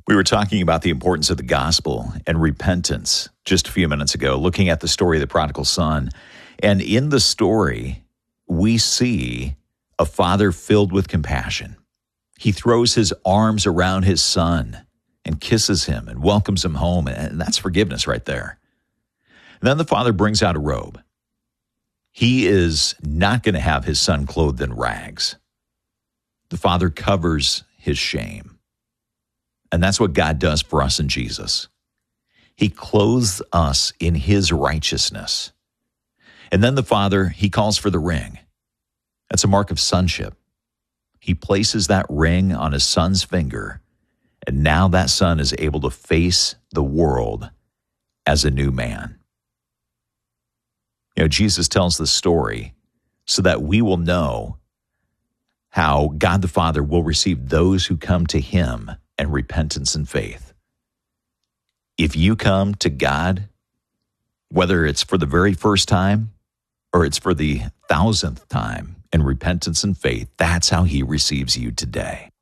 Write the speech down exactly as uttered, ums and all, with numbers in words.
We were talking about the importance of the gospel and repentance just a few minutes ago, looking at the story of the prodigal son. And in the story, we see a father filled with compassion. He throws his arms around his son and kisses him and welcomes him home. And that's forgiveness right there. And then the father brings out a robe. He is not going to have his son clothed in rags. The father covers his shame. And that's what God does for us in Jesus. He clothes us in his righteousness. And then the Father, he calls for the ring. That's a mark of sonship. He places that ring on his son's finger, and now that son is able to face the world as a new man. You know, Jesus tells this story so that we will know how God the Father will receive those who come to him and repentance and faith. If you come to God, whether it's for the very first time or it's for the thousandth time in repentance and faith, that's how he receives you today.